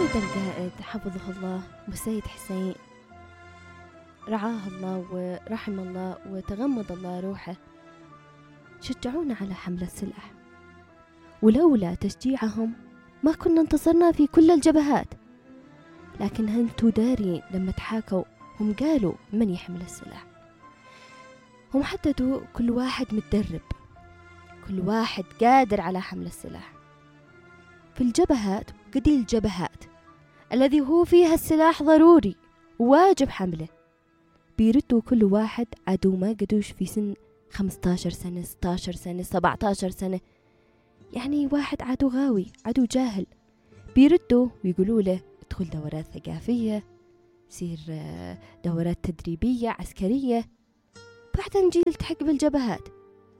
السيد القائد حفظه الله والسيد حسين رعاه الله ورحم الله وتغمض الله روحه شجعونا على حمل السلاح، ولولا تشجيعهم ما كنا انتصرنا في كل الجبهات. لكن هنتو دارين لما تحاكوا هم قالوا من يحمل السلاح، هم حددوا كل واحد متدرب، كل واحد قادر على حمل السلاح. في الجبهات قديل الجبهات الذي هو فيها السلاح ضروري وواجب حمله، بيردوا كل واحد عدو ما قدوش في سن 15 سنة 16 سنة 17 سنة، يعني واحد عدو غاوي عدو جاهل، بيردوا ويقولوا له ادخل دورات ثقافية، سير دورات تدريبية عسكرية، بعدها نجي نلتحق بالجبهات.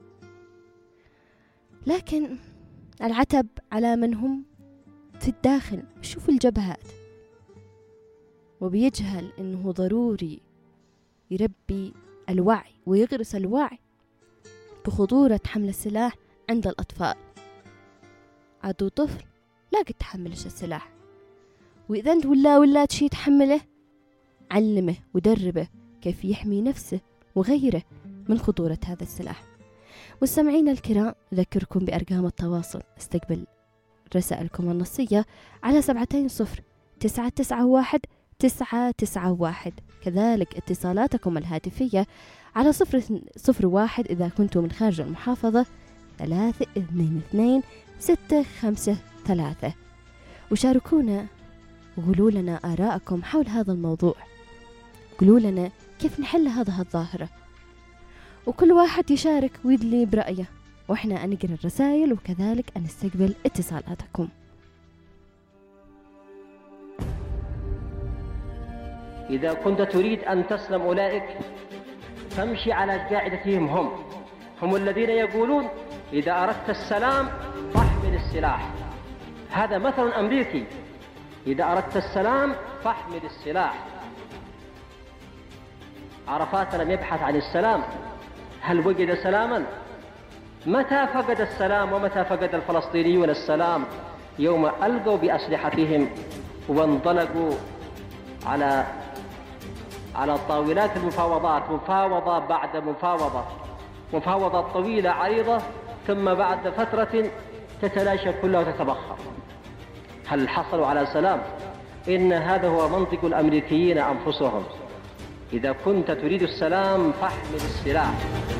لكن العتب على من هم في الداخل شوف الجبهات، وبيجهل انه ضروري يربي الوعي ويغرس الوعي بخطورة حمل السلاح عند الأطفال. عدو طفل لا قد تحملش السلاح، وإذا انت ولا شي تحمله علمه ودربه كيف يحمي نفسه وغيره من خطورة هذا السلاح. مستمعين الكرام، أذكركم بأرقام التواصل، استقبل رسائلكم النصية على 720-991-991، كذلك اتصالاتكم الهاتفية على 001 إذا كنتم من خارج المحافظة 322-653، وشاركونا وقولوا لنا آراءكم حول هذا الموضوع، قولوا لنا كيف نحل هذه الظاهرة، وكل واحد يشارك ويدلي برأيه، وإحنا نقرأ الرسائل وكذلك نستقبل اتصالاتكم. إذا كنت تريد أن تسلم أولئك فامشي على قاعدتهم، هم الذين يقولون إذا أردت السلام فاحمل السلاح. هذا مثل أمريكي، إذا أردت السلام فاحمل السلاح. عرفات لم يبحث عن السلام، هل وجد سلاما؟ متى فقد السلام ومتى فقد الفلسطينيون السلام؟ يوم ألقوا بأسلحتهم وانطلقوا على طاولات المفاوضات، مفاوضة بعد مفاوضة، مفاوضة طويلة عريضة، ثم بعد فترة تتلاشى كلها وتتبخر. هل حصلوا على سلام؟ إن هذا هو منطق الأمريكيين أنفسهم، إذا كنت تريد السلام فاحمل السلاح.